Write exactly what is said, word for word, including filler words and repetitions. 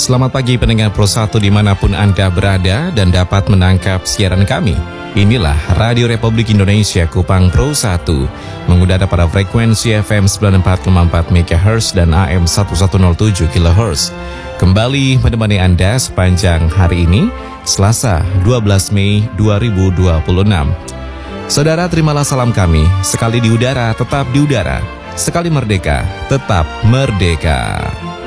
Selamat pagi pendengar Pro satu dimanapun Anda berada dan dapat menangkap siaran kami. Inilah Radio Republik Indonesia Kupang Pro satu, mengudara pada frekuensi F M sembilan empat koma empat megahertz dan A M seribu nol tujuh kilohertz. Kembali menemani Anda sepanjang hari ini, Selasa dua belas Mei dua ribu dua puluh enam. Saudara, terimalah salam kami, sekali di udara tetap di udara, sekali merdeka tetap merdeka.